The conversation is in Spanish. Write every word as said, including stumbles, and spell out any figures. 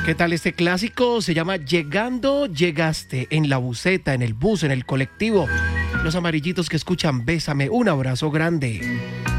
¿Qué tal este clásico? Se llama Llegando, Llegaste, en la buseta, en el bus, en el colectivo. Los amarillitos que escuchan, bésame, un abrazo grande.